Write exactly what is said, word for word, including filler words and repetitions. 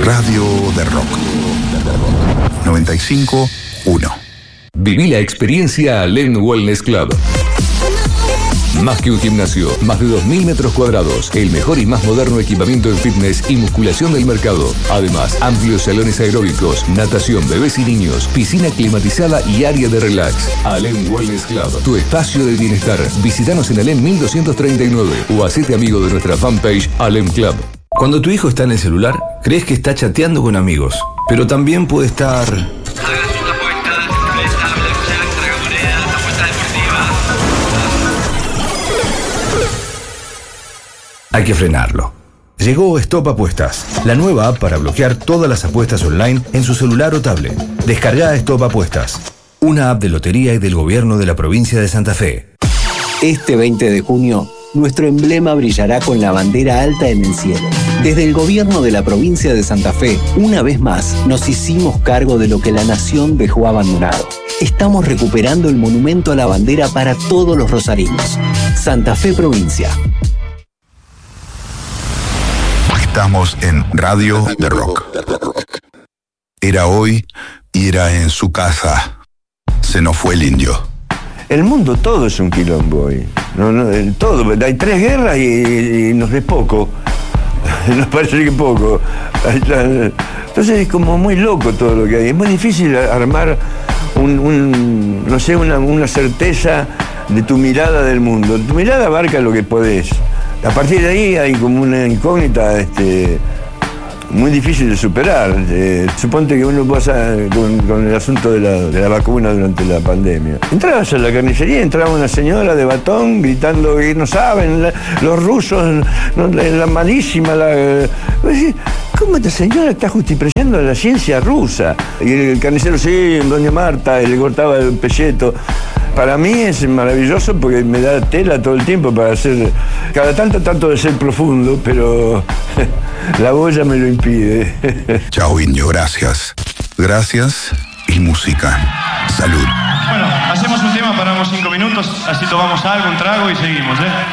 Radio de Rock. noventa y cinco punto uno. Viví la experiencia Alem Wellness Club. Más que un gimnasio, más de dos mil metros cuadrados, el mejor y más moderno equipamiento en fitness y musculación del mercado. Además, amplios salones aeróbicos, natación, bebés y niños, piscina climatizada y área de relax. Alem Wellness Club, tu espacio de bienestar. Visítanos en Alem mil doscientos treinta y nueve o hacete amigo de nuestra fanpage Alem Club. Cuando tu hijo está en el celular, crees que está chateando con amigos, pero también puede estar... Hay que frenarlo. Llegó Stop Apuestas, la nueva app para bloquear todas las apuestas online en su celular o tablet. Descarga Stop Apuestas, una app de lotería y del gobierno de la provincia de Santa Fe. Este veinte de junio, nuestro emblema brillará con la bandera alta en el cielo. Desde el gobierno de la provincia de Santa Fe, una vez más, nos hicimos cargo de lo que la nación dejó abandonado. Estamos recuperando el monumento a la bandera para todos los rosarinos. Santa Fe Provincia. Estamos en Radio de Rock. Era hoy y era en su casa. Se nos fue el indio. El mundo todo es un quilombo hoy. No, no, todo. Hay tres guerras y, y nos es poco. Nos parece que poco. Entonces es como muy loco todo lo que hay. Es muy difícil armar un, un no sé, una, una certeza de tu mirada del mundo. Tu mirada abarca lo que podés. A partir de ahí hay como una incógnita este, muy difícil de superar. Eh, suponte que uno pasa con, con el asunto de la, de la vacuna durante la pandemia. Entrabas a la carnicería, entraba una señora de batón gritando que no saben, la, los rusos, no, la, la malísima. La, eh, ¿cómo esta señora está justipreciando la ciencia rusa? Y el carnicero, sí, doña Marta, y le cortaba el pelleto. Para mí es maravilloso porque me da tela todo el tiempo para hacer... Cada tanto trato de ser profundo, pero la boya me lo impide. Chao, indio, gracias. Gracias y música. Salud. Bueno, hacemos un tema, paramos cinco minutos, así tomamos algo, un trago y seguimos, ¿eh?